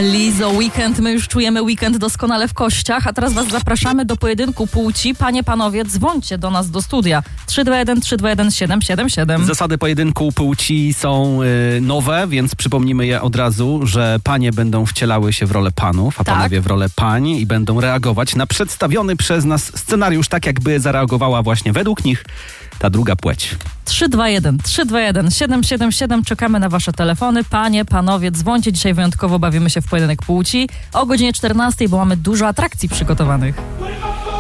Lizo, weekend. My już czujemy weekend doskonale w kościach, a teraz was zapraszamy do pojedynku płci. Panie, panowie, dzwońcie do nas do studia. 321-321-777. Zasady pojedynku płci są nowe, więc przypomnimy je od razu, że panie będą wcielały się w rolę panów, a panowie w rolę pań i będą reagować na przedstawiony przez nas scenariusz, tak jakby zareagowała właśnie według nich ta druga płeć. 321-321-777. Czekamy na wasze telefony. Panie, panowie, dzwońcie. Dzisiaj wyjątkowo bawimy się w pojedynek płci o godzinie 14, bo mamy dużo atrakcji przygotowanych.